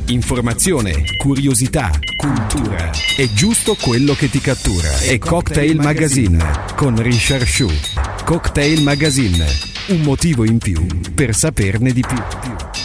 Informazione, curiosità, cultura. È giusto quello che ti cattura. È Cocktail Magazine con Richard Shu. Cocktail Magazine. Un motivo in più per saperne di più.